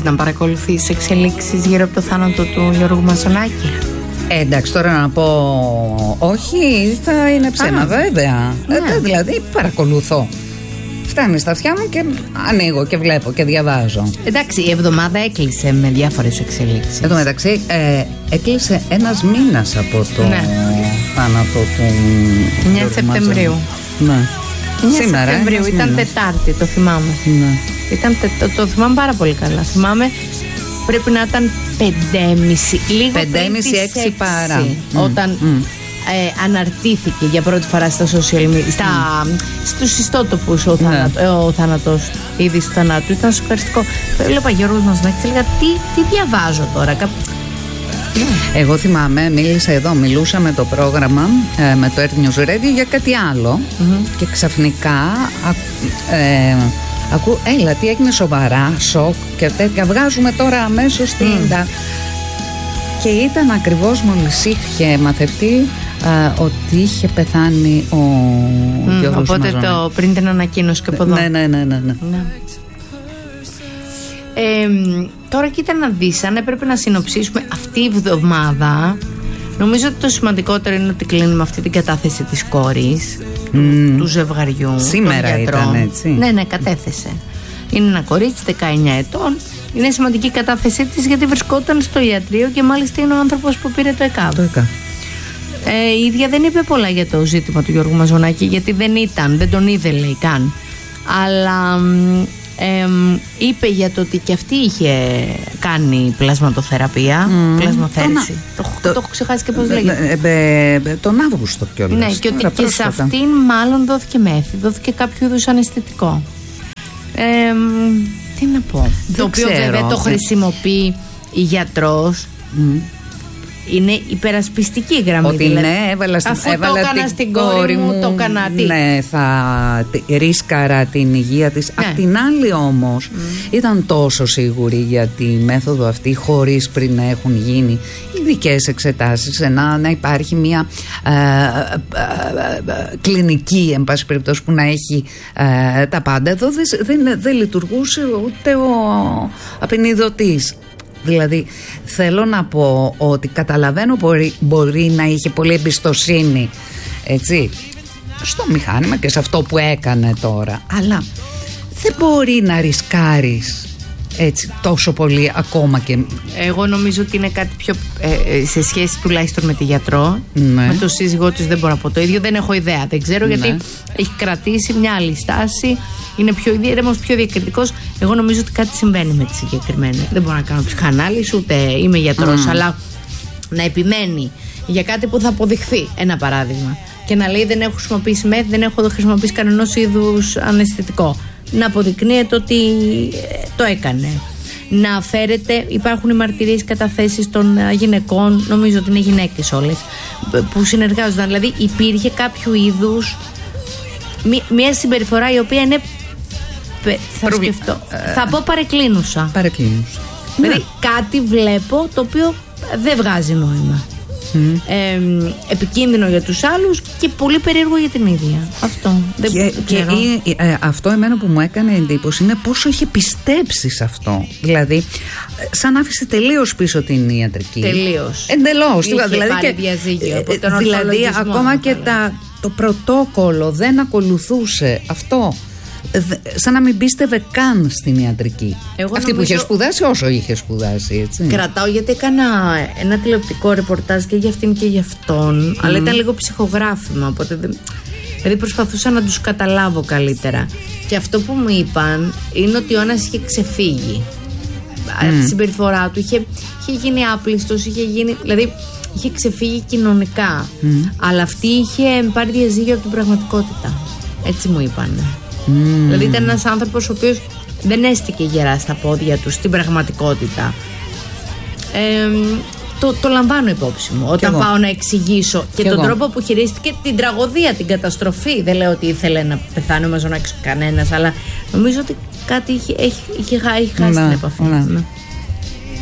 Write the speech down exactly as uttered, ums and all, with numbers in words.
να παρακολουθείς εξελίξεις γύρω από το θάνατο του Γιώργου Μαζονάκη? Ε, εντάξει, τώρα να πω όχι, θα είναι ψέμα. Α, βέβαια. Ναι. Ε, δηλαδή, παρακολουθώ. Φτάνει στα αυτιά μου και ανοίγω και βλέπω και διαβάζω. Εντάξει, η εβδομάδα έκλεισε με διάφορες εξελίξεις. Εν τω μεταξύ, ε, έκλεισε ένας μήνας από το ναι. θάνατο του εννιά Σεπτεμβρίου. Ναι. εννιά Σήμερα, Σεπτεμβρίου, ήταν μήνας. Τετάρτη, το θυμάμαι. Ναι. Ήταν, το, το θυμάμαι πάρα πολύ καλά. Θυμάμαι, πρέπει να ήταν πεντέμιση, λίγο πεντέμιση, έξι παρά. Όταν mm. Ε, αναρτήθηκε για πρώτη φορά στα social media, στα, mm. στους ιστότοπους ο, θάνατο, ναι. ε, ο θάνατος, η είδηση του θανάτου. Ήταν σοκαριστικό. Το έβλεπα Γιώργος Μαζονάκη και έλεγα τι, τι διαβάζω τώρα. Κα... Εγώ θυμάμαι, μίλησα εδώ, μιλούσα με το πρόγραμμα, ε, με το Earth News Radio για κάτι άλλο mm-hmm. και ξαφνικά ε, ακούω, έλα τι έγινε, σοβαρά, σοκ και τέτοια, βγάζουμε τώρα αμέσως την mm. Και ήταν ακριβώς μόλις είχε μαθευτεί α, ότι είχε πεθάνει ο mm, Γιώργος Οπότε Μαζονάκη. Το πριν την ανακοίνωση και από εδώ. Ναι, ναι, ναι, ναι, ναι. ναι. Ε, τώρα κοίτα να δεις, αν έπρεπε να συνοψίσουμε αυτή η εβδομάδα, νομίζω ότι το σημαντικότερο είναι ότι κλείνουμε αυτή την κατάθεση της κόρης mm. του, του ζευγαριού. Σήμερα ήταν έτσι. Ναι, ναι, κατέθεσε. Είναι ένα κορίτσι δεκαεννιά ετών. Είναι σημαντική η κατάθεσή της γιατί βρισκόταν στο ιατρείο και μάλιστα είναι ο άνθρωπος που πήρε το ΕΚΑΒ. Το ΕΚΑΒ. Ε, η ίδια δεν είπε πολλά για το ζήτημα του Γιώργου Μαζονάκη, γιατί δεν ήταν, δεν τον είδε λέει καν. Αλλά ε, είπε για το ότι και αυτή είχε κάνει πλασματοθεραπεία, mm. πλασμαθέρηση. Το, το, το, το έχω ξεχάσει και πώς λέγεται. Ε, ε, τον Αύγουστο κιόλας. Ναι, και ότι και σε αυτήν μάλλον δόθηκε μέθη, δόθηκε κάποιο είδους αναισθητικό. Ε, Τι να πω. Δεν το οποίο ξέρω, βέβαια το χρησιμοποιεί η γιατρός. Mm. Είναι υπερασπιστική γραμμή. Ότι δηλαδή, ναι, έβαλα, αφού έβαλα το έκανα στην κόρη μου, μου το έκανα τι. Ναι, θα ρίσκαρα την υγεία της. Ναι. Απ' την άλλη όμως mm. ήταν τόσο σίγουρη για τη μέθοδο αυτή, χωρίς πριν να έχουν γίνει ειδικές εξετάσεις, να, να υπάρχει μια ε, ε, ε, ε, κλινική εν πάση περιπτώσει που να έχει ε, τα πάντα. Εδώ δεν, δεν, δεν λειτουργούσε ούτε ο απεινιδωτής. Δηλαδή θέλω να πω ότι καταλαβαίνω μπορεί, μπορεί να είχε πολύ εμπιστοσύνη, έτσι, στο μηχάνημα και σε αυτό που έκανε τώρα, αλλά δεν μπορεί να ρισκάρεις έτσι τόσο πολύ ακόμα και... Εγώ νομίζω ότι είναι κάτι πιο ε, σε σχέση τουλάχιστον με τη γιατρό, ναι. με το σύζυγό της δεν μπορώ να πω το ίδιο, δεν έχω ιδέα, δεν ξέρω, ναι. γιατί έχει κρατήσει μια άλλη στάση, είναι πιο ήρεμος, πιο διακριτικός. Εγώ νομίζω ότι κάτι συμβαίνει με τη συγκεκριμένη. Δεν μπορώ να κάνω ψυχανάλυση, ούτε είμαι γιατρός, mm. αλλά να επιμένει για κάτι που θα αποδειχθεί, ένα παράδειγμα, και να λέει δεν έχω χρησιμοποιήσει μέθη, δεν έχω χρησιμοποιήσει κανένας είδους αναισθητικό. Να αποδεικνύεται ότι το έκανε. Να φέρεται, υπάρχουν οι μαρτυρίες, καταθέσεις των γυναικών, νομίζω ότι είναι γυναίκες όλες, που συνεργάζονταν. Δηλαδή υπήρχε κάποιο είδους μια συμπεριφορά η οποία είναι, θα Προβλη... σκεφτώ, ε... θα πω παρεκκλίνουσα. Παρεκκλίνουσα. Δηλαδή ναι. κάτι βλέπω το οποίο δεν βγάζει νόημα. Mm. Ε, επικίνδυνο για τους άλλους και πολύ περίεργο για την ίδια. Αυτό δεν και, και η, ε, αυτό εμένα που μου έκανε εντύπωση είναι πόσο είχε πιστέψει σε αυτό. Δηλαδή σαν άφησε τελείως πίσω την ιατρική. Τελείως. Εντελώς. Είχε δηλαδή πάρει και, διαζύγιο από τον δηλαδή ακόμα και τα, το πρωτόκολλο δεν ακολουθούσε αυτό. Σαν να μην πίστευε καν στην ιατρική. Εγώ αυτή νομίζω... που είχε σπουδάσει όσο είχε σπουδάσει, έτσι. Κρατάω γιατί έκανα ένα τηλεοπτικό ρεπορτάζ και για αυτήν και για αυτόν, mm. αλλά ήταν λίγο ψυχογράφημα, οπότε δεν... δηλαδή προσπαθούσα να τους καταλάβω καλύτερα. Και αυτό που μου είπαν είναι ότι ο ένας είχε ξεφύγει. Mm. Η συμπεριφορά του είχε, είχε γίνει άπλιστος, είχε γίνει, δηλαδή είχε ξεφύγει κοινωνικά, mm. αλλά αυτή είχε πάρει διαζύγιο από την πραγματικότητα. Έτσι μου είπαν. Mm. Δηλαδή ήταν ένας άνθρωπος ο οποίος δεν έστηκε γερά στα πόδια του στην πραγματικότητα. Ε, το, το λαμβάνω υπόψη μου όταν πάω να εξηγήσω και, και τον εγώ. τρόπο που χειρίστηκε την τραγωδία, την καταστροφή. Δεν λέω ότι ήθελε να πεθάνει ο Μαζονάκης κανένας, αλλά νομίζω ότι κάτι είχε, είχε, είχε, είχε χάσει την επαφή. Ναι. Ναι.